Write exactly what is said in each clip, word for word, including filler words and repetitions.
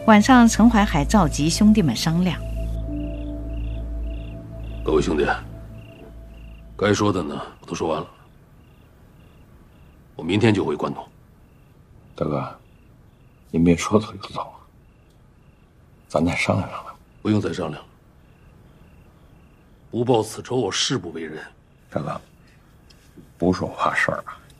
晚上，陈怀海召集兄弟们商量。 各位兄弟，该说的呢，我都说完了。我明天就回关东。 大哥，您别说走就走啊，咱再商量商量。 不用再商量了。不报此仇，我誓不为人。 大哥，不是我怕事儿啊。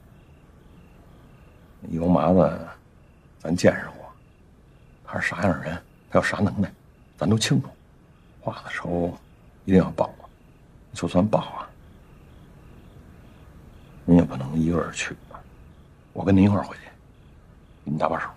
油麻子，咱见识过，他是啥样的人，他有啥能耐，咱都清楚。画的仇一定要报，就算报啊，您也不能一个人去，我跟您一块儿回去，给您搭把手。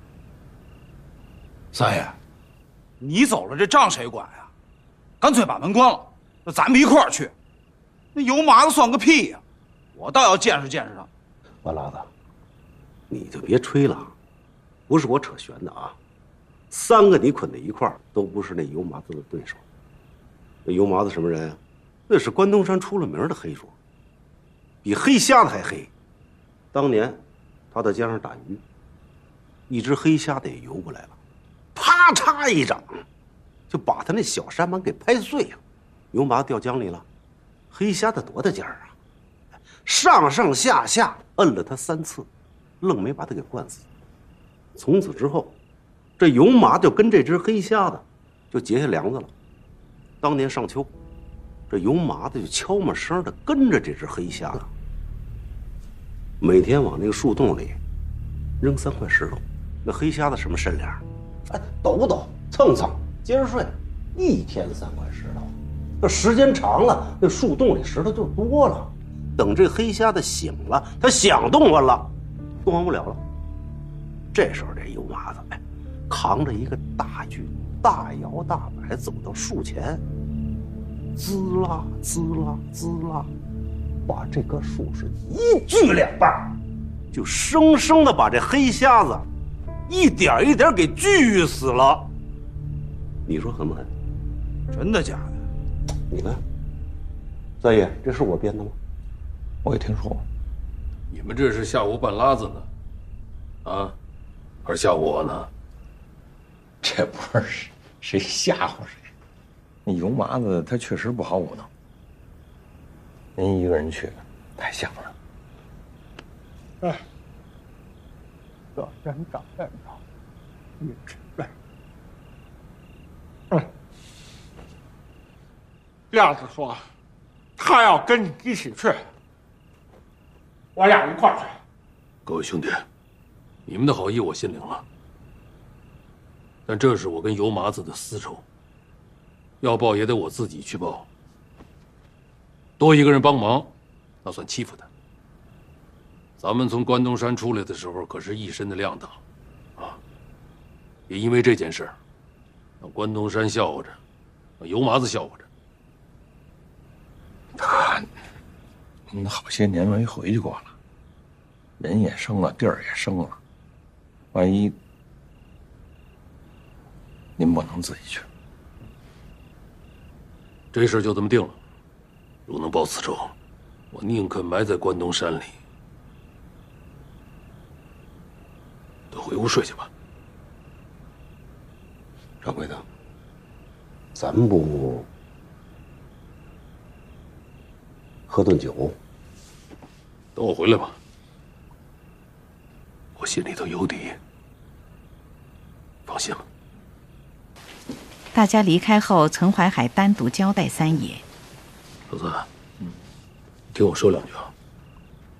三爷，你走了，这账谁管呀？干脆把门关了，那咱们一块儿去。那油麻子算个屁呀！我倒要见识见识他。 万拉子，你就别吹了，不是我扯悬的啊。三个你捆在一块儿，都不是那油麻子的对手。那油麻子什么人？那是关东山出了名的黑手，比黑瞎子还黑。当年他在江上打鱼，一只黑瞎子也游过来了，啪嚓一掌，就把他那小舢板给拍碎了。油麻子掉江里了，黑瞎子多大劲儿啊！上上下下摁了他三次，愣没把他给灌死。从此之后，这油麻就跟这只黑瞎子就结下梁子了。当年上秋，这油麻子就悄没声的跟着这只黑瞎子，每天往那个树洞里扔三块石头。那黑瞎子什么身量？哎，抖抖蹭蹭，接着睡，一天三块石头。那时间长了，那树洞里石头就多了。等这黑瞎子醒了，他想动弹了，动弹不了了。这时候这油麻子哎，扛着一个大锯，大摇大摆走到树前，滋啦滋啦滋啦，把这棵树是一锯两半，就生生的把这黑瞎子一点一点给锯死了。你说狠不狠？ 真的假的？ 你看，三爷，这是我编的吗？ 我也听说过。 你们这是吓唬半拉子呢，啊，还是吓唬我呢？ 这不是谁吓唬谁。那油麻子他确实不好唬弄，您一个人去太像了。 哎，这人长院长，一直在。嗯，亮子说他要跟你一起去，我俩一块儿去。 各位兄弟，你们的好意我心领了，但这是我跟油麻子的私仇，要报也得我自己去报。多一个人帮忙，那算欺负他。咱们从关东山出来的时候，可是一身的亮堂，啊！也因为这件事儿，让关东山笑话着，让油麻子笑话着。 他，您好些年没回去过了，人也生了，地儿也生了，万一您不能自己去， 这事就这么定了。如能报此仇，我宁肯埋在关东山里。都回屋睡去吧。 掌柜的，咱不喝顿酒？ 等我回来吧，我心里头有底。放心了。 大家离开后，陈怀海单独交代三爷： 老三，嗯，听我说两句啊。